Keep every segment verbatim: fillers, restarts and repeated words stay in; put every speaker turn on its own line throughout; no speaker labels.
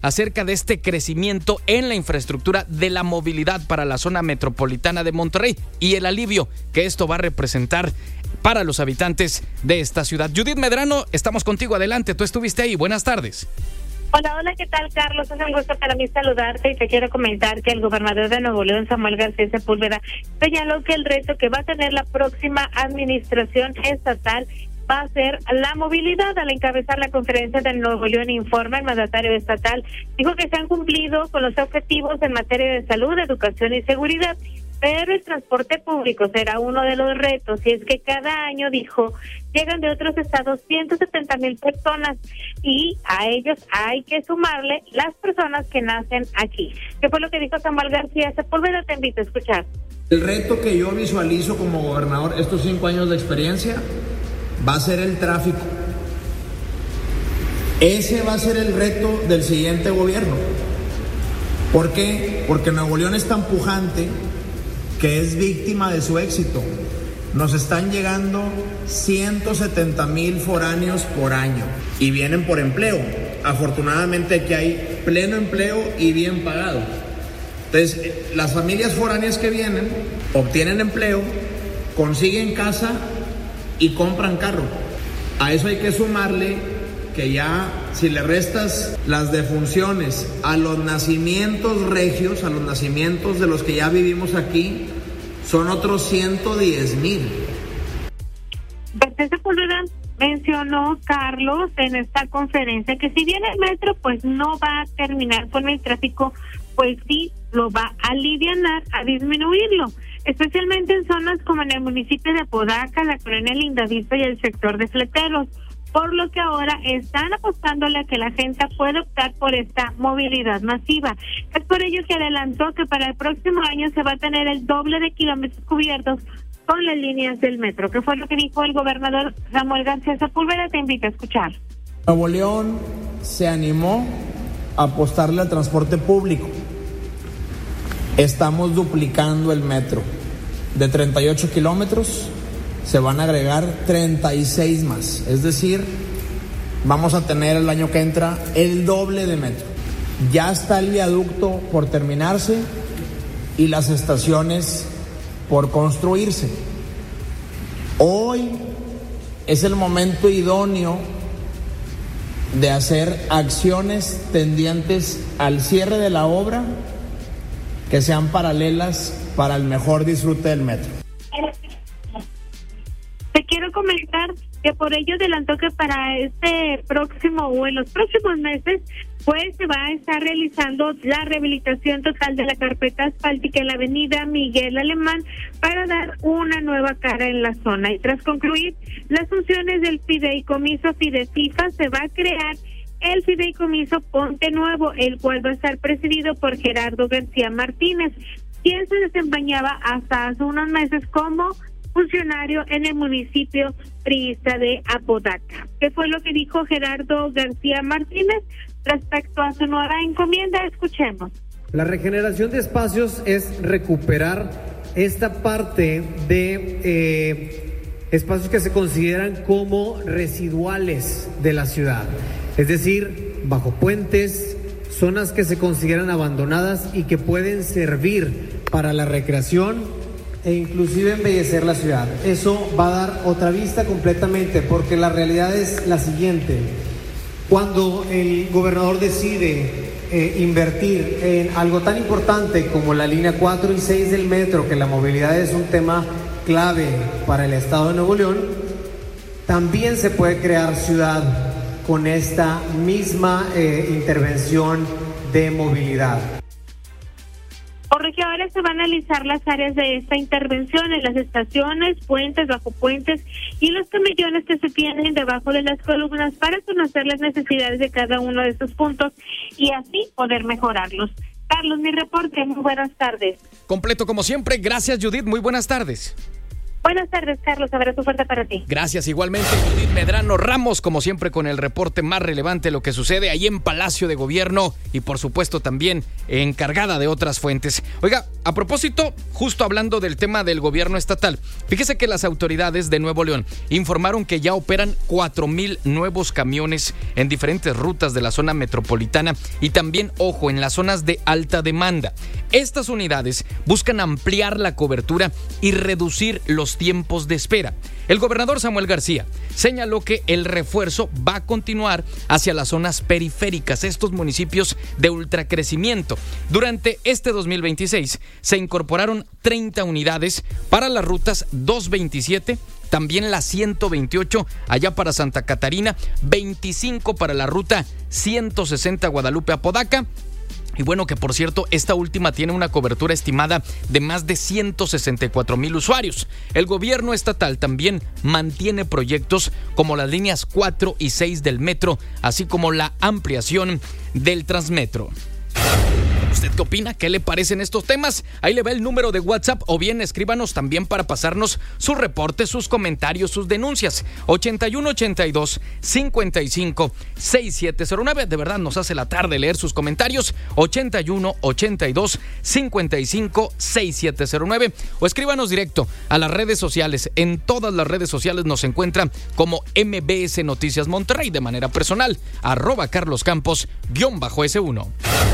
acerca de este crecimiento en la infraestructura de la movilidad para la zona metropolitana de Monterrey y el alivio que esto va a representar para los habitantes de esta ciudad. Judith Medrano, estamos contigo, adelante, tú estuviste ahí, buenas tardes.
Hola, hola, ¿qué tal, Carlos? Es un gusto para mí saludarte y te quiero comentar que el gobernador de Nuevo León, Samuel García Sepúlveda, señaló que el reto que va a tener la próxima administración estatal va a ser la movilidad. Al encabezar la conferencia del Nuevo León Informa, el mandatario estatal dijo que se han cumplido con los objetivos en materia de salud, educación y seguridad, pero el transporte público será uno de los retos, y es que cada año, dijo, llegan de otros estados ciento setenta mil personas, y a ellos hay que sumarle las personas que nacen aquí. ¿Qué fue lo que dijo Samuel García Sepúlveda? Te invito a escuchar.
El reto que yo visualizo como gobernador estos cinco años de experiencia va a ser el tráfico. Ese va a ser el reto del siguiente gobierno. ¿Por qué? Porque Nuevo León es tan pujante que es víctima de su éxito. Nos están llegando ciento setenta mil foráneos por año y vienen por empleo. Afortunadamente aquí hay pleno empleo y bien pagado. Entonces, las familias foráneas que vienen obtienen empleo, consiguen casa y compran carro. A eso hay que sumarle que ya, si le restas las defunciones a los nacimientos regios, a los nacimientos de los que ya vivimos aquí, son otros ciento diez mil.
García Sepúlveda mencionó, Carlos, en esta conferencia que si bien el metro pues no va a terminar con el tráfico, pues sí lo va a alivianar, a disminuirlo, especialmente en zonas como en el municipio de Apodaca, la colonia Lindavista y el sector de Fleteros, por lo que ahora están apostándole a que la gente pueda optar por esta movilidad masiva. Es por ello que adelantó que para el próximo año se va a tener el doble de kilómetros cubiertos con las líneas del metro, que fue lo que dijo el gobernador Samuel García Sepúlveda. Te invito a escuchar.
Nuevo León se animó a apostarle al transporte público. Estamos duplicando el metro. De treinta y ocho kilómetros se van a agregar treinta y seis más. Es decir, vamos a tener el año que entra el doble de metro. Ya está el viaducto por terminarse y las estaciones por construirse. Hoy es el momento idóneo de hacer acciones tendientes al cierre de la obra que sean paralelas para el mejor disfrute del metro.
Te quiero comentar que por ello adelantó que para este próximo o en los próximos meses pues se va a estar realizando la rehabilitación total de la carpeta asfáltica en la avenida Miguel Alemán para dar una nueva cara en la zona. Y tras concluir las funciones del fideicomiso Fidefifa, se va a crear el fideicomiso Ponte Nuevo, el cual va a estar presidido por Gerardo García Martínez, quien se desempeñaba hasta hace unos meses como funcionario en el municipio priista de Apodaca. ¿Qué fue lo que dijo Gerardo García Martínez respecto a su nueva encomienda? Escuchemos.
La regeneración de espacios es recuperar esta parte de eh, espacios que se consideran como residuales de la ciudad, es decir, bajo puentes, zonas que se consideran abandonadas y que pueden servir para la recreación e inclusive embellecer la ciudad. Eso va a dar otra vista completamente, porque la realidad es la siguiente: cuando el gobernador decide eh, invertir en algo tan importante como la línea cuatro y seis del metro, que la movilidad es un tema clave para el estado de Nuevo León, también se puede crear ciudad con esta misma eh, intervención de movilidad.
Porque ahora se van a analizar las áreas de esta intervención en las estaciones, puentes, bajo puentes y los camellones que se tienen debajo de las columnas para conocer las necesidades de cada uno de estos puntos y así poder mejorarlos. Carlos, mi reporte, muy buenas tardes.
Completo como siempre, gracias Judith, muy buenas tardes.
Buenas tardes, Carlos. Abrazo fuerte para ti.
Gracias, igualmente, Judith Medrano Ramos, como siempre, con el reporte más relevante de lo que sucede ahí en Palacio de Gobierno y, por supuesto, también encargada de otras fuentes. Oiga, a propósito, justo hablando del tema del gobierno estatal, fíjese que las autoridades de Nuevo León informaron que ya operan cuatro mil nuevos camiones en diferentes rutas de la zona metropolitana y también, ojo, en las zonas de alta demanda. Estas unidades buscan ampliar la cobertura y reducir los tiempos de espera. El gobernador Samuel García señaló que el refuerzo va a continuar hacia las zonas periféricas, estos municipios de ultracrecimiento. Durante este dos mil veintiséis se incorporaron treinta unidades para las rutas doscientos veintisiete, también la ciento veintiocho allá para Santa Catarina, veinticinco para la ruta ciento sesenta Guadalupe Apodaca. Y bueno, que por cierto, esta última tiene una cobertura estimada de más de ciento sesenta y cuatro mil usuarios. El gobierno estatal también mantiene proyectos como las líneas cuatro y seis del metro, así como la ampliación del Transmetro. ¿Usted qué opina? ¿Qué le parecen estos temas? Ahí le va el número de WhatsApp o bien escríbanos también para pasarnos sus reportes, sus comentarios, sus denuncias. ochenta y uno ochenta y dos cincuenta y cinco sesenta y siete cero nueve. De verdad nos hace la tarde leer sus comentarios. ochenta y uno ochenta y dos cincuenta y cinco sesenta y siete cero nueve. O escríbanos directo a las redes sociales. En todas las redes sociales nos encuentran como M B S Noticias Monterrey, de manera personal, arroba Carlos Campos, guión bajo S uno.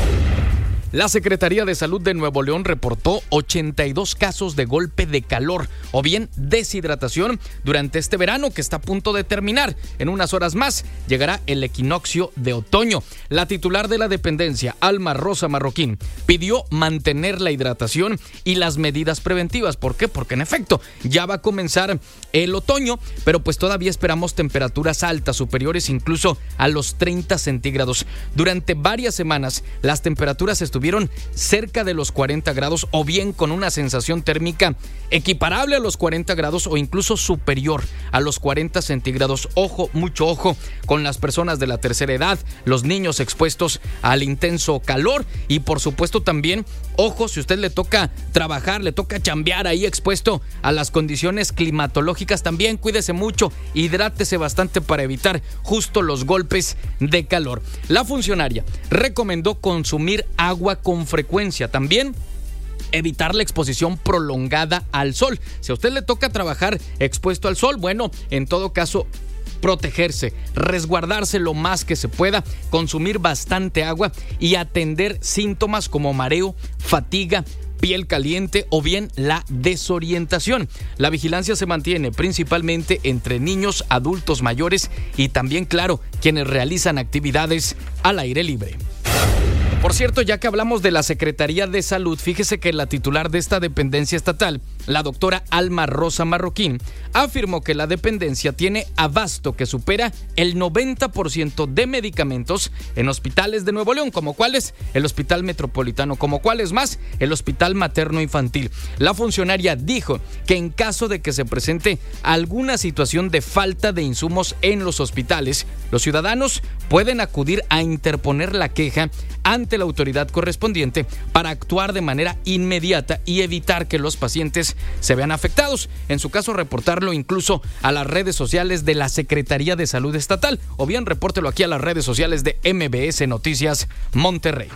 La Secretaría de Salud de Nuevo León reportó ochenta y dos casos de golpe de calor o bien deshidratación durante este verano que está a punto de terminar. En unas horas más llegará el equinoccio de otoño. La titular de la dependencia, Alma Rosa Marroquín, pidió mantener la hidratación y las medidas preventivas. ¿Por qué? Porque en efecto ya va a comenzar el otoño, pero pues todavía esperamos temperaturas altas, superiores incluso a los treinta centígrados. Durante varias semanas las temperaturas estuvieron Estuvieron cerca de los cuarenta grados o bien con una sensación térmica equiparable a los cuarenta grados o incluso superior a los cuarenta centígrados. Ojo, mucho ojo con las personas de la tercera edad, los niños expuestos al intenso calor y por supuesto también, ojo, si usted le toca trabajar, le toca chambear ahí expuesto a las condiciones climatológicas, también cuídese mucho, hidrátese bastante para evitar justo los golpes de calor. La funcionaria recomendó consumir agua con frecuencia, también evitar la exposición prolongada al sol. Si a usted le toca trabajar expuesto al sol, bueno, en todo caso, protegerse, resguardarse lo más que se pueda, consumir bastante agua y atender síntomas como mareo, fatiga, piel caliente o bien la desorientación. La vigilancia se mantiene principalmente entre niños, adultos mayores y también, claro, quienes realizan actividades al aire libre. Por cierto, ya que hablamos de la Secretaría de Salud, fíjese que la titular de esta dependencia estatal, la doctora Alma Rosa Marroquín, afirmó que la dependencia tiene abasto que supera el noventa por ciento de medicamentos en hospitales de Nuevo León, como cuáles, el Hospital Metropolitano, como cuáles más, el Hospital Materno Infantil. La funcionaria dijo que en caso de que se presente alguna situación de falta de insumos en los hospitales, los ciudadanos pueden acudir a interponer la queja ante la autoridad correspondiente para actuar de manera inmediata y evitar que los pacientes se vean afectados. En su caso, reportarlo incluso a las redes sociales de la Secretaría de Salud Estatal o bien repórtelo aquí a las redes sociales de M B S Noticias Monterrey.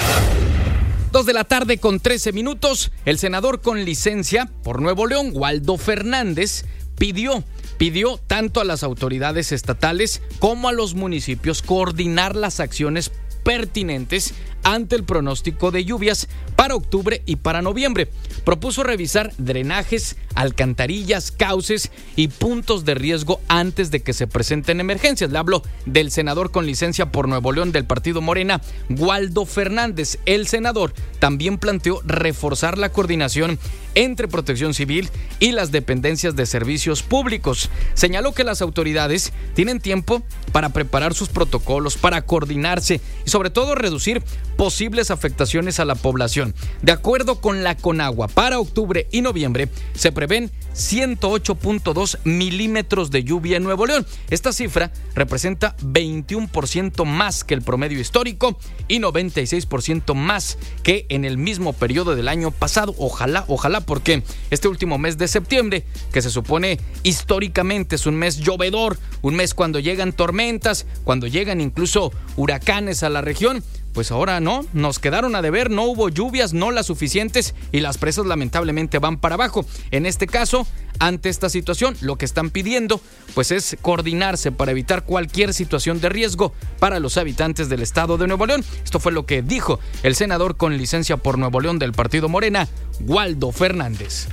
Dos de la tarde con trece minutos. El senador con licencia por Nuevo León, Waldo Fernández, pidió Pidió tanto a las autoridades estatales como a los municipios coordinar las acciones pertinentes ante el pronóstico de lluvias para octubre y para noviembre. Propuso revisar drenajes, alcantarillas, cauces y puntos de riesgo antes de que se presenten emergencias. Le hablo del senador con licencia por Nuevo León del partido Morena, Waldo Fernández. El senador también planteó reforzar la coordinación entre Protección Civil y las dependencias de servicios públicos. Señaló que las autoridades tienen tiempo para preparar sus protocolos, para coordinarse y sobre todo reducir posibles afectaciones a la población. De acuerdo con la Conagua, para octubre y noviembre se prevé prevén ciento ocho punto dos milímetros de lluvia en Nuevo León. Esta cifra representa veintiuno por ciento más que el promedio histórico y noventa y seis por ciento más que en el mismo periodo del año pasado. Ojalá, ojalá, porque este último mes de septiembre, que se supone históricamente es un mes llovedor, un mes cuando llegan tormentas, cuando llegan incluso huracanes a la región, pues ahora no, nos quedaron a deber, no hubo lluvias, no las suficientes y las presas lamentablemente van para abajo. En este caso, ante esta situación, lo que están pidiendo pues es coordinarse para evitar cualquier situación de riesgo para los habitantes del estado de Nuevo León. Esto fue lo que dijo el senador con licencia por Nuevo León del partido Morena, Waldo Fernández.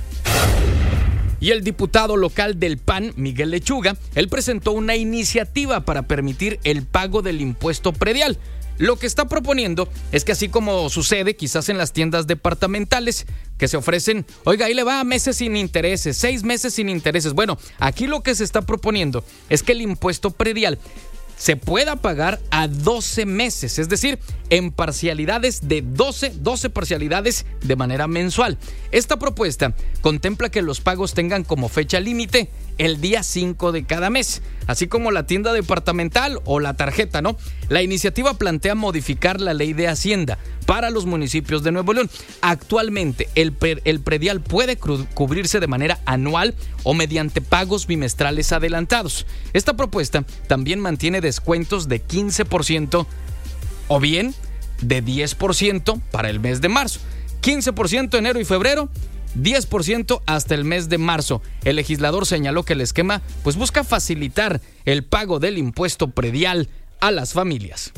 Y el diputado local del P A N, Miguel Lechuga, él presentó una iniciativa para permitir el pago del impuesto predial. Lo que está proponiendo es que así como sucede quizás en las tiendas departamentales que se ofrecen, oiga, ahí le va a meses sin intereses, seis meses sin intereses. Bueno, aquí lo que se está proponiendo es que el impuesto predial se pueda pagar a doce meses, es decir, en parcialidades de doce, doce parcialidades de manera mensual. Esta propuesta contempla que los pagos tengan como fecha límite el día cinco de cada mes, así como la tienda departamental o la tarjeta, ¿no? La iniciativa plantea modificar la ley de Hacienda para los municipios de Nuevo León. Actualmente, el, pre, el predial puede cru, cubrirse de manera anual o mediante pagos bimestrales adelantados. Esta propuesta también mantiene descuentos de quince por ciento o bien de diez por ciento para el mes de marzo, quince por ciento enero y febrero, diez por ciento hasta el mes de marzo. El legislador señaló que el esquema pues busca facilitar el pago del impuesto predial a las familias.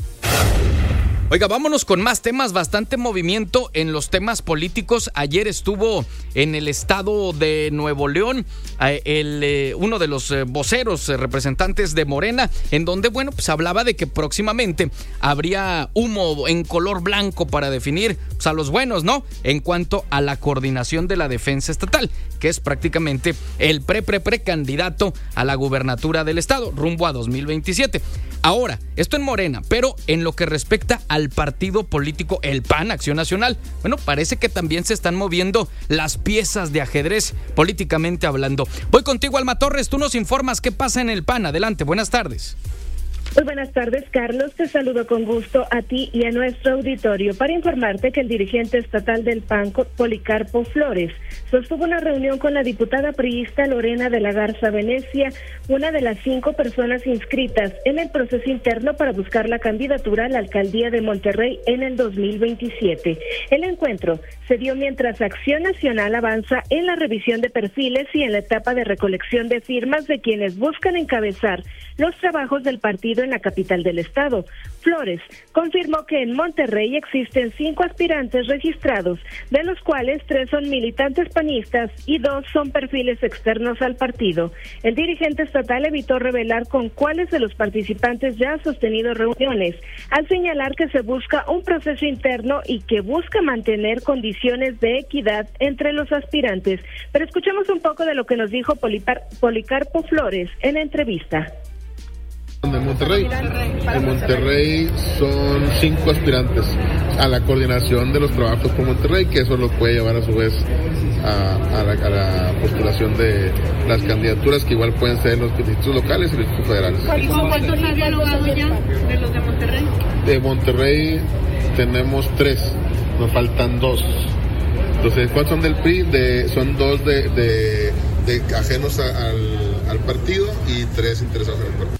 Oiga, vámonos con más temas, bastante movimiento en los temas políticos. Ayer estuvo en el estado de Nuevo León el, eh, uno de los eh, voceros eh, representantes de Morena, en donde, bueno, pues hablaba de que próximamente habría humo en color blanco para definir pues, a los buenos, ¿no? En cuanto a la coordinación de la defensa estatal, que es prácticamente el pre-pre-pre-candidato a la gubernatura del estado, rumbo a dos mil veintisiete. Ahora, esto en Morena, pero en lo que respecta al partido político, el P A N, Acción Nacional, bueno, parece que también se están moviendo las piezas de ajedrez políticamente hablando. Voy contigo, Alma Torres, tú nos informas qué pasa en el P A N. Adelante, buenas tardes.
Muy buenas tardes, Carlos. Te saludo con gusto a ti y a nuestro auditorio para informarte que el dirigente estatal del P A N, Policarpo Flores, sostuvo una reunión con la diputada priista Lorena de la Garza Venecia, una de las cinco personas inscritas en el proceso interno para buscar la candidatura a la alcaldía de Monterrey en el dos mil veintisiete. El encuentro se dio mientras Acción Nacional avanza en la revisión de perfiles y en la etapa de recolección de firmas de quienes buscan encabezar los trabajos del partido en la capital del estado. Flores confirmó que en Monterrey existen cinco aspirantes registrados, de los cuales tres son militantes panistas y dos son perfiles externos al partido. El dirigente estatal evitó revelar con cuáles de los participantes ya ha sostenido reuniones, al señalar que se busca un proceso interno y que busca mantener condiciones de equidad entre los aspirantes. Pero escuchemos un poco de lo que nos dijo Polipar- Policarpo Flores en entrevista.
De Monterrey. En Monterrey son cinco aspirantes a la coordinación de los trabajos por Monterrey, que eso lo puede llevar a su vez a, a, la, a la postulación de las candidaturas, que igual pueden ser en los distritos locales y los distritos federales.
¿Cuántos han dialogado ya de los de Monterrey?
De Monterrey tenemos tres, nos faltan dos. Entonces, ¿cuántos son del P R I? De, son dos de, de, de ajenos a, al, al partido y tres interesados en el partido.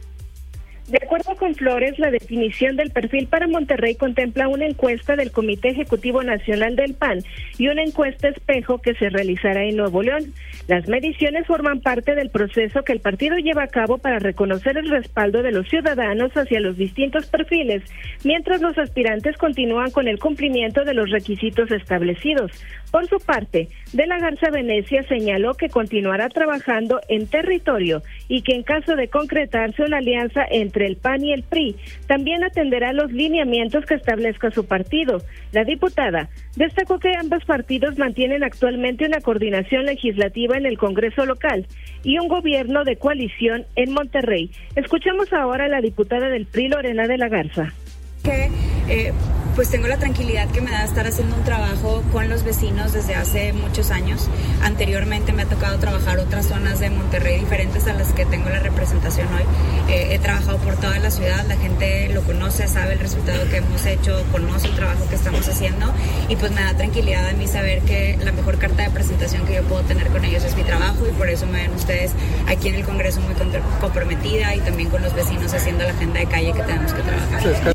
De acuerdo con Flores, la definición del perfil para Monterrey contempla una encuesta del Comité Ejecutivo Nacional del P A N y una encuesta espejo que se realizará en Nuevo León. Las mediciones forman parte del proceso que el partido lleva a cabo para reconocer el respaldo de los ciudadanos hacia los distintos perfiles, mientras los aspirantes continúan con el cumplimiento de los requisitos establecidos. Por su parte, De la Garza Venecia señaló que continuará trabajando en territorio y que en caso de concretarse una alianza entre el P A N y el P R I, también atenderá los lineamientos que establezca su partido. La diputada destacó que ambos partidos mantienen actualmente una coordinación legislativa en el Congreso local y un gobierno de coalición en Monterrey. Escuchamos ahora a la diputada del P R I, Lorena de la Garza.
Que eh, pues tengo la tranquilidad que me da estar haciendo un trabajo con los vecinos desde hace muchos años. Anteriormente me ha tocado trabajar otras zonas de Monterrey diferentes a las que tengo la representación hoy. Eh, he trabajado por toda la ciudad, la gente lo conoce, sabe el resultado que hemos hecho, conoce el trabajo que estamos haciendo y pues me da tranquilidad a mí saber que la mejor carta de presentación que yo puedo tener con ellos es mi trabajo y por eso me ven ustedes aquí en el Congreso muy comprometida y también con los vecinos haciendo la agenda de calle que tenemos que trabajar.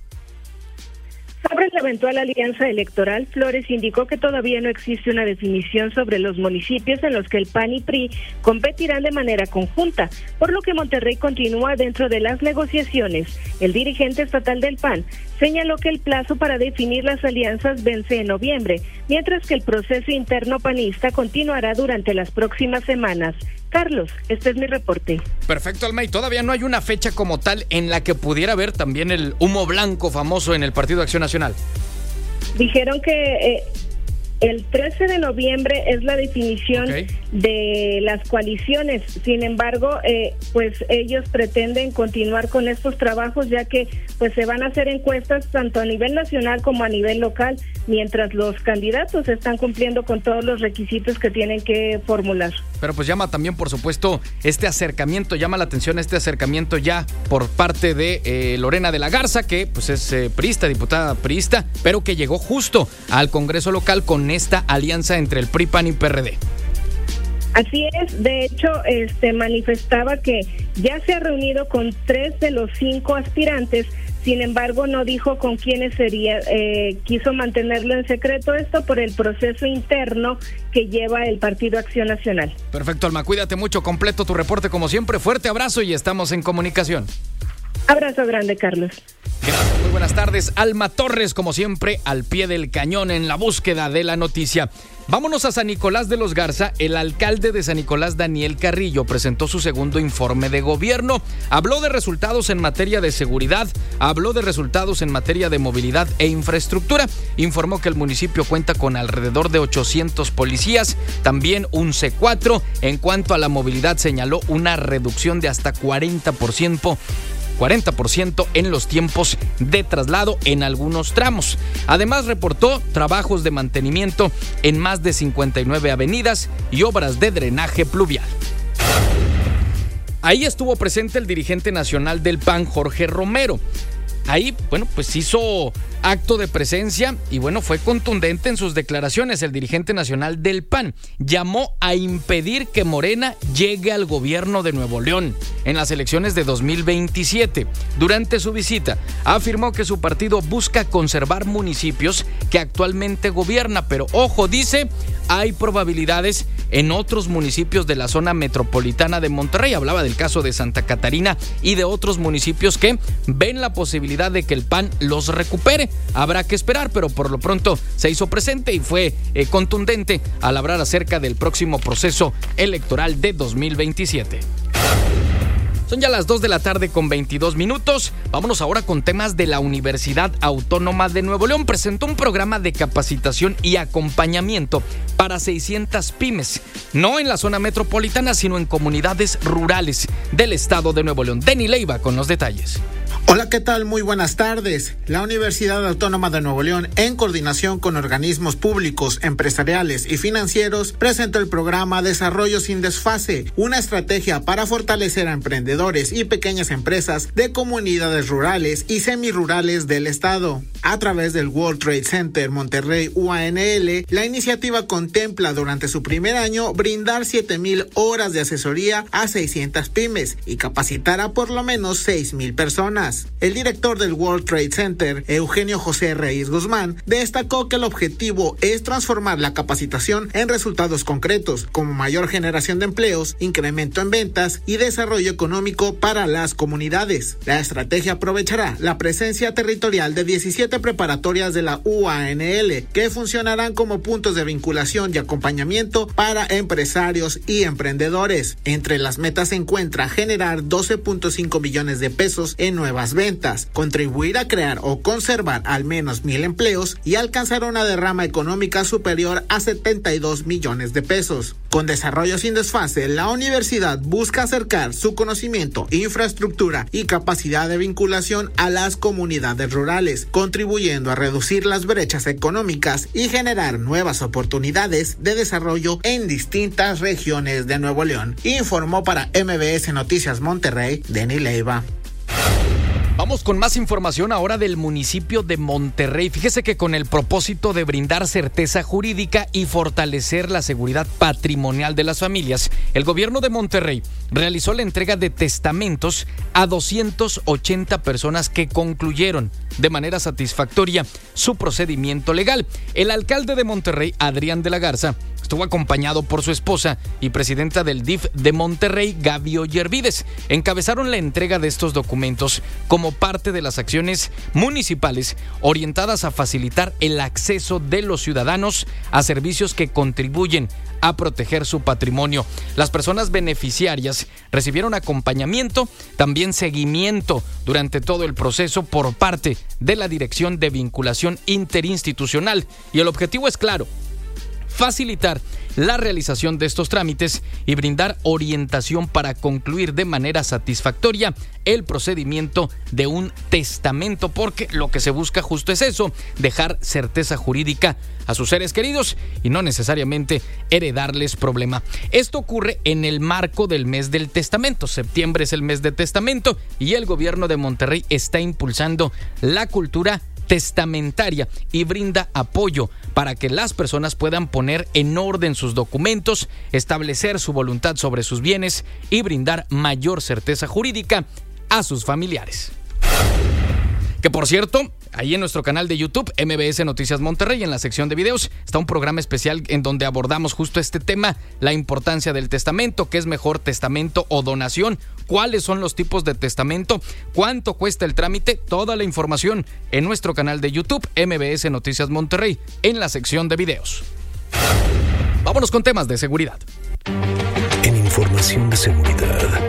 Sobre la eventual alianza electoral, Flores indicó que todavía no existe una definición sobre los municipios en los que el P A N y P R I competirán de manera conjunta, por lo que Monterrey continúa dentro de las negociaciones. El dirigente estatal del P A N señaló que el plazo para definir las alianzas vence en noviembre, mientras que el proceso interno panista continuará durante las próximas semanas. Carlos, este es mi reporte.
Perfecto, Alma, y todavía no hay una fecha como tal en la que pudiera haber también el humo blanco famoso en el Partido Acción Nacional.
Dijeron que eh, el trece de noviembre es la definición okay. de las coaliciones. Sin embargo, eh, pues ellos pretenden continuar con estos trabajos, ya que pues se van a hacer encuestas tanto a nivel nacional como a nivel local, mientras los candidatos están cumpliendo con todos los requisitos que tienen que formular.
Pero pues llama también, por supuesto, este acercamiento, llama la atención este acercamiento ya por parte de eh, Lorena de la Garza, que pues es eh, priista, diputada priista, pero que llegó justo al Congreso local con esta alianza entre el P R I, P A N y P R D.
Así es, de hecho, este manifestaba que ya se ha reunido con tres de los cinco aspirantes. Sin embargo, no dijo con quiénes sería, eh, quiso mantenerlo en secreto esto por el proceso interno que lleva el Partido Acción Nacional.
Perfecto, Alma, cuídate mucho, completo tu reporte como siempre, fuerte abrazo y estamos en comunicación.
Abrazo grande, Carlos.
Gracias, muy buenas tardes. Alma Torres, como siempre, al pie del cañón en la búsqueda de la noticia. Vámonos a San Nicolás de los Garza. El alcalde de San Nicolás, Daniel Carrillo, presentó su segundo informe de gobierno. Habló de resultados en materia de seguridad, habló de resultados en materia de movilidad e infraestructura. Informó que el municipio cuenta con alrededor de ochocientos policías, también un C cuatro. En cuanto a la movilidad, señaló una reducción de hasta cuarenta por ciento. cuarenta por ciento en los tiempos de traslado en algunos tramos. Además, reportó trabajos de mantenimiento en más de cincuenta y nueve avenidas y obras de drenaje pluvial. Ahí estuvo presente el dirigente nacional del P A N, Jorge Romero. Ahí, bueno, pues hizo acto de presencia y bueno, fue contundente en sus declaraciones. El dirigente nacional del P A N llamó a impedir que Morena llegue al gobierno de Nuevo León en las elecciones de dos mil veintisiete. Durante su visita, afirmó que su partido busca conservar municipios que actualmente gobierna, pero ojo, dice, hay probabilidades en otros municipios de la zona metropolitana de Monterrey. Hablaba del caso de Santa Catarina y de otros municipios que ven la posibilidad de que el P A N los recupere. Habrá que esperar, pero por lo pronto se hizo presente y fue eh, contundente al hablar acerca del próximo proceso electoral de dos mil veintisiete. Son ya las dos de la tarde con veintidós minutos. Vámonos ahora con temas de la Universidad Autónoma de Nuevo León. Presentó un programa de capacitación y acompañamiento para seiscientas pymes, no en la zona metropolitana, sino en comunidades rurales del estado de Nuevo León. Denny Leiva con los detalles.
Hola, ¿qué tal? Muy buenas tardes. La Universidad Autónoma de Nuevo León, en coordinación con organismos públicos, empresariales y financieros, presentó el programa Desarrollo sin Desfase, una estrategia para fortalecer a emprendedores y pequeñas empresas de comunidades rurales y semirurales del estado. A través del World Trade Center Monterrey U A N L, la iniciativa contempla durante su primer año brindar siete mil horas de asesoría a seiscientas pymes y capacitar a por lo menos seis mil personas. El director del World Trade Center, Eugenio José Reyes Guzmán, destacó que el objetivo es transformar la capacitación en resultados concretos, como mayor generación de empleos, incremento en ventas y desarrollo económico para las comunidades. La estrategia aprovechará la presencia territorial de diecisiete preparatorias de la U A N L, que funcionarán como puntos de vinculación y acompañamiento para empresarios y emprendedores. Entre las metas se encuentra generar doce punto cinco millones de pesos en nuevas las ventas, contribuir a crear o conservar al menos mil empleos y alcanzar una derrama económica superior a setenta y dos millones de pesos. Con Desarrollo sin Desfase, la universidad busca acercar su conocimiento, infraestructura y capacidad de vinculación a las comunidades rurales, contribuyendo a reducir las brechas económicas y generar nuevas oportunidades de desarrollo en distintas regiones de Nuevo León. Informó para M B S Noticias Monterrey, Denny Leiva.
Vamos con más información ahora del municipio de Monterrey. Fíjese que con el propósito de brindar certeza jurídica y fortalecer la seguridad patrimonial de las familias, el gobierno de Monterrey realizó la entrega de testamentos a doscientas ochenta personas que concluyeron de manera satisfactoria su procedimiento legal. El alcalde de Monterrey, Adrián de la Garza, estuvo acompañado por su esposa y presidenta del D I F de Monterrey, Gaby Ollervides. Encabezaron la entrega de estos documentos como parte de las acciones municipales orientadas a facilitar el acceso de los ciudadanos a servicios que contribuyen a proteger su patrimonio. Las personas beneficiarias recibieron acompañamiento, también seguimiento durante todo el proceso por parte de la Dirección de Vinculación Interinstitucional. Y el objetivo es claro: facilitar la realización de estos trámites y brindar orientación para concluir de manera satisfactoria el procedimiento de un testamento, porque lo que se busca justo es eso, dejar certeza jurídica a sus seres queridos y no necesariamente heredarles problema. Esto ocurre en el marco del mes del testamento. Septiembre es el mes de testamento y el gobierno de Monterrey está impulsando la cultura testamentaria y brinda apoyo para que las personas puedan poner en orden sus documentos, establecer su voluntad sobre sus bienes y brindar mayor certeza jurídica a sus familiares. Que por cierto, ahí en nuestro canal de YouTube, M B S Noticias Monterrey, en la sección de videos, está un programa especial en donde abordamos justo este tema, la importancia del testamento, qué es mejor, testamento o donación, cuáles son los tipos de testamento, cuánto cuesta el trámite, toda la información en nuestro canal de YouTube, M B S Noticias Monterrey, en la sección de videos. Vámonos con temas de seguridad.
En información de seguridad.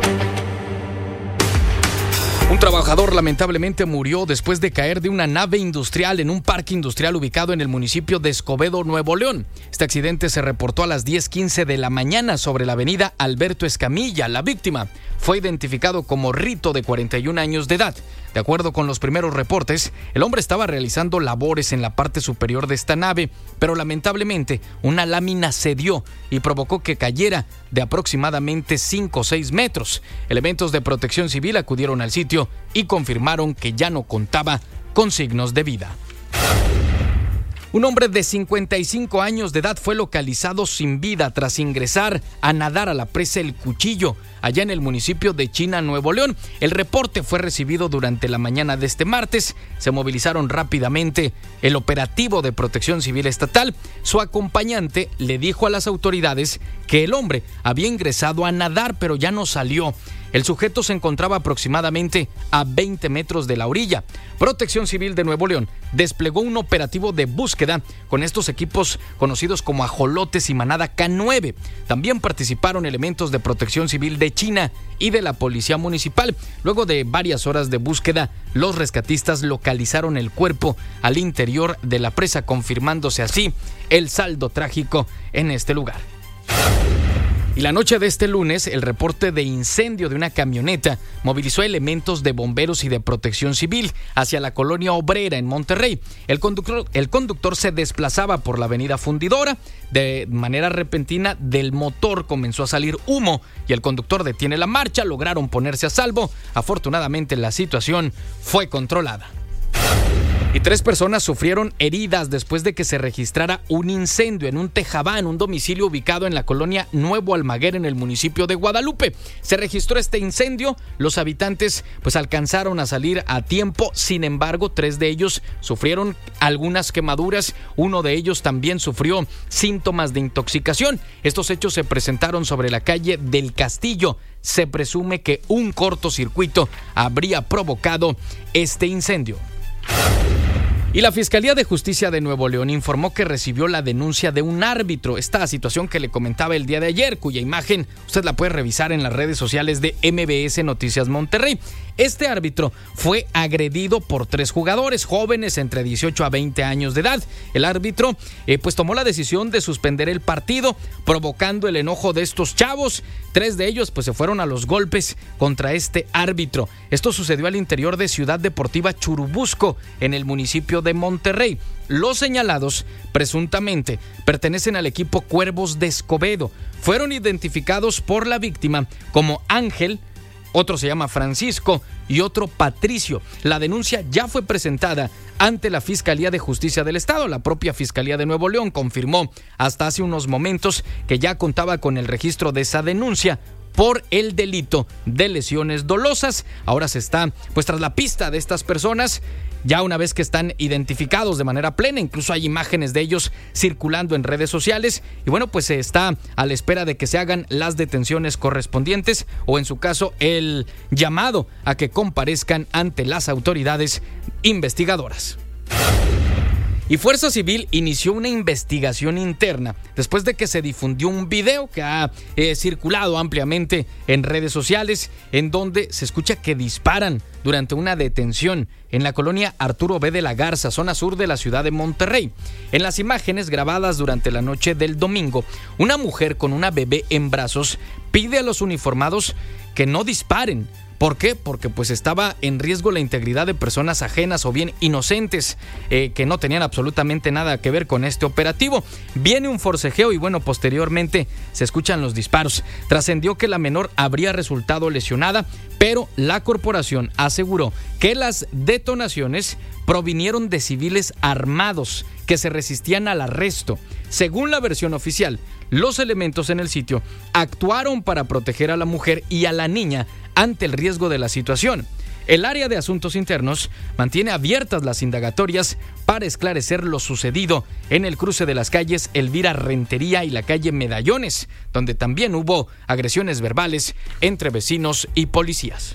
Un trabajador lamentablemente murió después de caer de una nave industrial en un parque industrial ubicado en el municipio de Escobedo, Nuevo León. Este accidente se reportó a las diez quince de la mañana sobre la avenida Alberto Escamilla. La víctima fue identificado como Rito, de cuarenta y un años de edad. De acuerdo con los primeros reportes, el hombre estaba realizando labores en la parte superior de esta nave, pero lamentablemente una lámina cedió y provocó que cayera de aproximadamente cinco o seis metros. Elementos de Protección Civil acudieron al sitio y confirmaron que ya no contaba con signos de vida. Un hombre de cincuenta y cinco años de edad fue localizado sin vida tras ingresar a nadar a la presa El Cuchillo, allá en el municipio de China, Nuevo León. El reporte fue recibido durante la mañana de este martes. Se movilizaron rápidamente el operativo de Protección Civil Estatal. Su acompañante le dijo a las autoridades que el hombre había ingresado a nadar, pero ya no salió. El sujeto se encontraba aproximadamente a veinte metros de la orilla. Protección Civil de Nuevo León desplegó un operativo de búsqueda con estos equipos conocidos como ajolotes y manada K nueve. También participaron elementos de Protección Civil de China y de la Policía Municipal. Luego de varias horas de búsqueda, los rescatistas localizaron el cuerpo al interior de la presa, confirmándose así el saldo trágico en este lugar. Y la noche de este lunes, el reporte de incendio de una camioneta movilizó elementos de bomberos y de Protección Civil hacia la colonia obrera en Monterrey. El conductor, el conductor se desplazaba por la avenida Fundidora. De manera repentina, del motor comenzó a salir humo y el conductor detiene la marcha. Lograron ponerse a salvo. Afortunadamente, la situación fue controlada. Y tres personas sufrieron heridas después de que se registrara un incendio en un tejabán, un domicilio ubicado en la colonia Nuevo Almaguer, en el municipio de Guadalupe. Se registró este incendio, los habitantes pues alcanzaron a salir a tiempo. Sin embargo, tres de ellos sufrieron algunas quemaduras, uno de ellos también sufrió síntomas de intoxicación. Estos hechos se presentaron sobre la calle del Castillo. Se presume que un cortocircuito habría provocado este incendio. Y la Fiscalía de Justicia de Nuevo León informó que recibió la denuncia de un árbitro, esta situación que le comentaba el día de ayer, cuya imagen usted la puede revisar en las redes sociales de M B S Noticias Monterrey. Este árbitro fue agredido por tres jugadores jóvenes entre dieciocho a veinte años de edad. El árbitro eh, pues tomó la decisión de suspender el partido, provocando el enojo de estos chavos. Tres de ellos pues se fueron a los golpes contra este árbitro. Esto sucedió al interior de Ciudad Deportiva Churubusco, en el municipio de Monterrey. Los señalados presuntamente pertenecen al equipo Cuervos de Escobedo. Fueron identificados por la víctima como Ángel, otro se llama Francisco y otro Patricio. La denuncia ya fue presentada ante la Fiscalía de Justicia del Estado. La propia Fiscalía de Nuevo León confirmó hasta hace unos momentos que ya contaba con el registro de esa denuncia por el delito de lesiones dolosas. Ahora se está pues tras la pista de estas personas, ya una vez que están identificados de manera plena. Incluso hay imágenes de ellos circulando en redes sociales y bueno, pues se está a la espera de que se hagan las detenciones correspondientes o en su caso el llamado a que comparezcan ante las autoridades investigadoras. Y Fuerza Civil inició una investigación interna después de que se difundió un video que ha eh, circulado ampliamente en redes sociales, en donde se escucha que disparan durante una detención en la colonia Arturo B. de la Garza, zona sur de la ciudad de Monterrey. En las imágenes grabadas durante la noche del domingo, una mujer con una bebé en brazos pide a los uniformados que no disparen. ¿Por qué? Porque pues estaba en riesgo la integridad de personas ajenas o bien inocentes eh, que no tenían absolutamente nada que ver con este operativo. Viene un forcejeo y bueno, posteriormente se escuchan los disparos. Trascendió que la menor habría resultado lesionada, pero la corporación aseguró que las detonaciones provinieron de civiles armados que se resistían al arresto. Según la versión oficial, los elementos en el sitio actuaron para proteger a la mujer y a la niña ante el riesgo de la situación. El área de asuntos internos mantiene abiertas las indagatorias para esclarecer lo sucedido en el cruce de las calles Elvira Rentería y la calle Medallones, donde también hubo agresiones verbales entre vecinos y policías.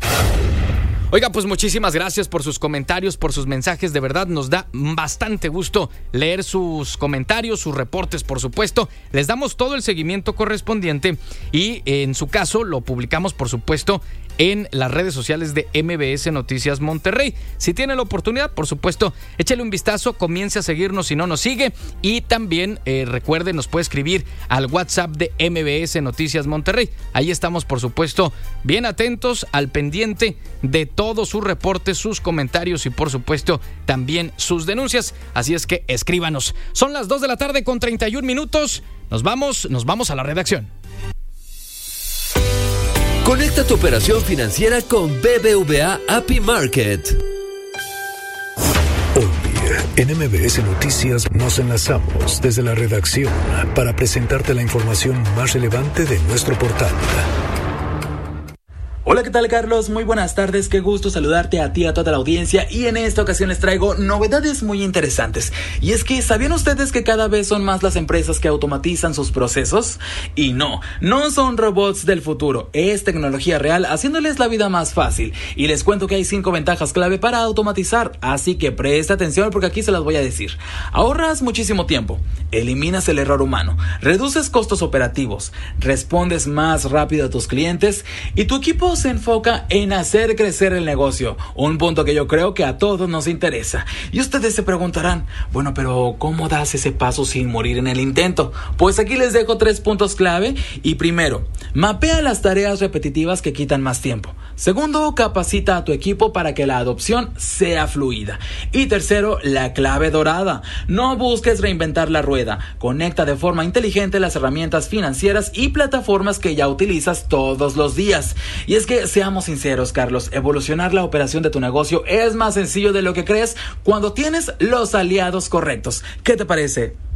Oiga, pues muchísimas gracias por sus comentarios, por sus mensajes. De verdad nos da bastante gusto leer sus comentarios, sus reportes, por supuesto. Les damos todo el seguimiento correspondiente y en su caso lo publicamos, por supuesto, en las redes sociales de M B S Noticias Monterrey. Si tiene la oportunidad, por supuesto, échale un vistazo, comience a seguirnos si no nos sigue y también eh, recuerde, nos puede escribir al WhatsApp de M B S Noticias Monterrey. Ahí estamos, por supuesto, bien atentos, al pendiente de todos sus reportes, sus comentarios y por supuesto también sus denuncias. Así es que escríbanos. Son las dos de la tarde con treinta y un minutos. Nos vamos, nos vamos a la redacción.
Conecta tu operación financiera con B B V A A P I Market.
Hoy en M B S Noticias nos enlazamos desde la redacción para presentarte la información más relevante de nuestro portal.
Hola, ¿qué tal, Carlos? Muy buenas tardes, qué gusto saludarte a ti y a toda la audiencia, y en esta ocasión les traigo novedades muy interesantes. Y es que, ¿sabían ustedes que cada vez son más las empresas que automatizan sus procesos? Y no, no son robots del futuro, es tecnología real haciéndoles la vida más fácil. Y les cuento que hay cinco ventajas clave para automatizar, así que presta atención porque aquí se las voy a decir. Ahorras muchísimo tiempo, eliminas el error humano, reduces costos operativos, respondes más rápido a tus clientes y tu equipo se enfoca en hacer crecer el negocio, un punto que yo creo que a todos nos interesa. Y ustedes se preguntarán, bueno, pero ¿cómo das ese paso sin morir en el intento? Pues aquí les dejo tres puntos clave. Y primero, mapea las tareas repetitivas que quitan más tiempo. Segundo, capacita a tu equipo para que la adopción sea fluida. Y tercero, la clave dorada: no busques reinventar la rueda, conecta de forma inteligente las herramientas financieras y plataformas que ya utilizas todos los días. Y es que, seamos sinceros, Carlos, evolucionar la operación de tu negocio es más sencillo de lo que crees cuando tienes los aliados correctos. ¿Qué te parece?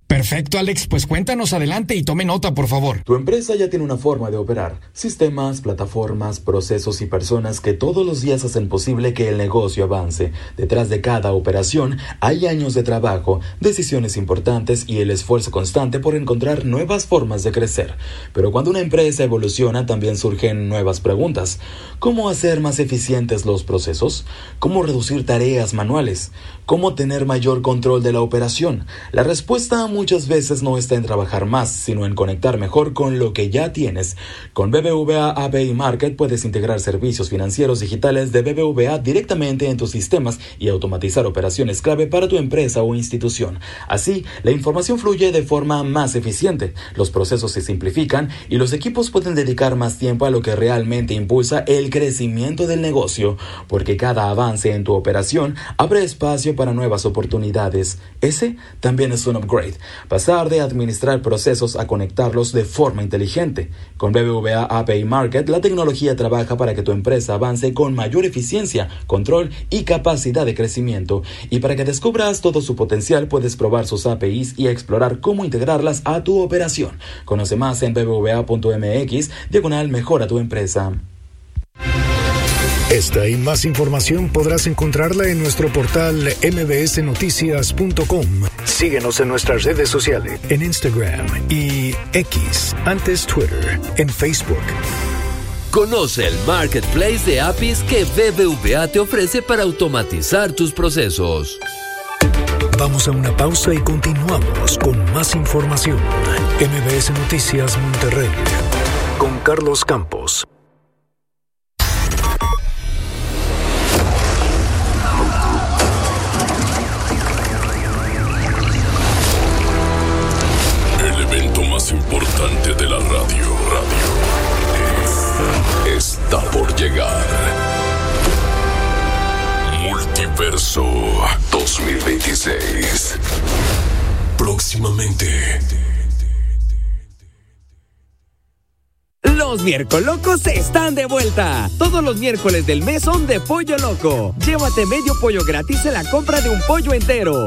Perfecto, Alex, pues cuéntanos adelante y tome nota, por favor.
Tu empresa ya tiene una forma de operar, sistemas, plataformas, procesos y personas que todos los días hacen posible que el negocio avance. Detrás de cada operación hay años de trabajo, decisiones importantes y el esfuerzo constante por encontrar nuevas formas de crecer. Pero cuando una empresa evoluciona, también surgen nuevas preguntas. ¿Cómo hacer más eficientes los procesos? ¿Cómo reducir tareas manuales? ¿Cómo tener mayor control de la operación? La respuesta muchas veces no está en trabajar más, sino en conectar mejor con lo que ya tienes. Con B B V A A P I Market puedes integrar servicios financieros digitales de B B V A directamente en tus sistemas y automatizar operaciones clave para tu empresa o institución. Así, la información fluye de forma más eficiente, los procesos se simplifican y los equipos pueden dedicar más tiempo a lo que realmente impulsa el crecimiento del negocio, porque cada avance en tu operación abre espacio para nuevas oportunidades. Ese también es un upgrade. Pasar de administrar procesos a conectarlos de forma inteligente. Con B B V A A P I Market, la tecnología trabaja para que tu empresa avance con mayor eficiencia, control y capacidad de crecimiento. Y para que descubras todo su potencial, puedes probar sus A P Is y explorar cómo integrarlas a tu operación. Conoce más en bbva.mx, diagonal mejora tu empresa.
Esta y más información podrás encontrarla en nuestro portal m b s noticias punto com. Síguenos en nuestras redes sociales, en Instagram y X, antes Twitter, en Facebook.
Conoce el marketplace de A P Is que B B V A te ofrece para automatizar tus procesos.
Vamos a una pausa y continuamos con más información. M B S Noticias Monterrey, con Carlos Campos.
Importante de la radio, radio, está por llegar. Multiverso dos mil veintiséis. Próximamente.
Los miércolocos están de vuelta. Todos los miércoles del mes son de Pollo Loco. Llévate medio pollo gratis en la compra de un pollo entero.